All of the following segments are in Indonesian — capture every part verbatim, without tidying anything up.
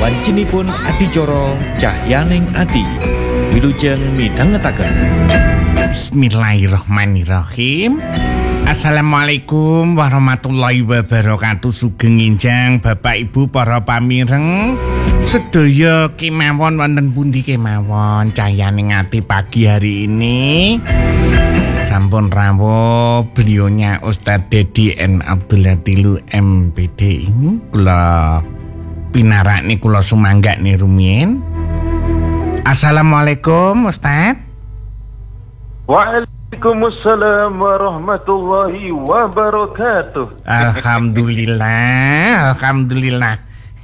Wancinipun adicara Cahyaning Ati. Wilujeng midhangetaken. Bismillahirrahmanirrahim. Assalamualaikum warahmatullahi wabarakatuh. Sugeng enjang Bapak Ibu para pamireng sedaya kemawon wonten pundi kemawon Cahyaning Ati pagi hari ini. Sampun rawuh beliaunya Ustadz Dedi N Abdul Latilu M P D ini kula pinarak nih kula sumangga nih rumiyin. Assalamualaikum Ustadz. Waalaikumsalam warahmatullahi wabarakatuh. Alhamdulillah, alhamdulillah.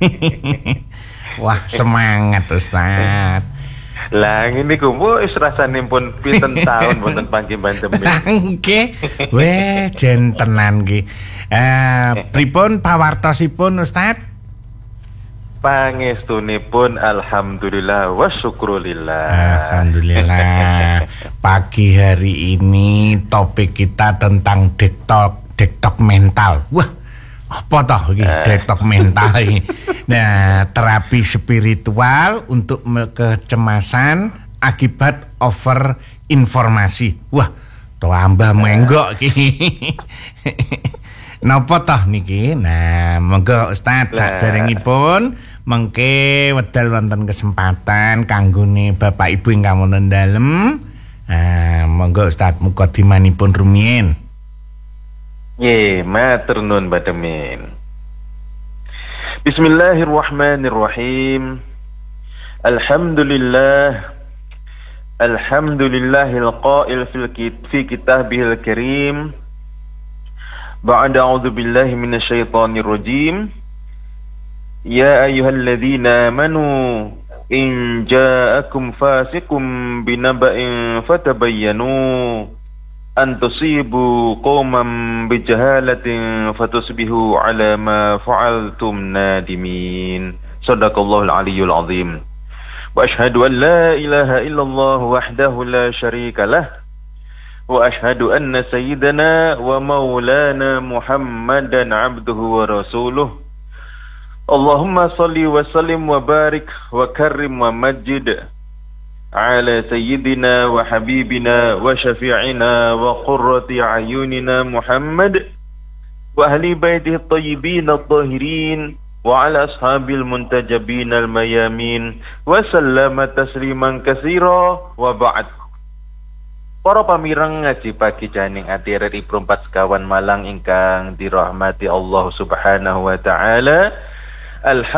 Wah, semangat Ustadz. Lah ngene kumpul wis rasane pun pinten taun wonten panggih bantemin. Nggih. Weh, jen tenan nggih. Eh, pripun pawartosipun Ustadz? Pangestunipun alhamdulillah wa syukrulillah. Alhamdulillah. Pagi hari ini topik kita tentang detox, detox mental. Wah, apa toh iki detox mental iki? Nah, terapi spiritual untuk kecemasan akibat over informasi. Wah, toh ambah menggok iki. Napa toh niki? Nah, monggo Ustaz saderengipun mengke wedal wonten kesempatan kanggone Bapak Ibu ingkang wonten dalem. Nah, monggo Ustaz mukadimanipun rumiyin. Ye, matur nuwun bademin. Bismillahirrahmanirrahim. Alhamdulillah. Alhamdulillahil qail fil fi kitabihil karim. Ba'da a'udzu billahi minasyaitonir rajim. Ya ayyuhalladzina amanu in ja'akum fasiqun binaba'in fatabayyanu an tusibu qauman bijahalatin fatusbihu ala ma fa'altum nadimin. Shadaqallahul aliyyul azim. Wa ashhadu an la ilaha illallah wahdahu la syarika lah. Wa ashhadu anna sayyidana wa maulana Muhammadan abduhu wa rasuluh. Allahumma salli wa sallim wa barik wa karrim wa majid ala sayyidina wa habibina wa syafi'ina wa qurrati ayunina Muhammad wa ahli baitihi at-tayyibin at-tahirin wa ala ashabil muntajabin al-mayamin wa sallama tasliman katsira wa ba'd. Para pamireng ngaji pagi Cahyaning Ati R R I Pro empat sekawan Malang ingkang dirahmati Allah Subhanahu wa taala. Alhamdulillah.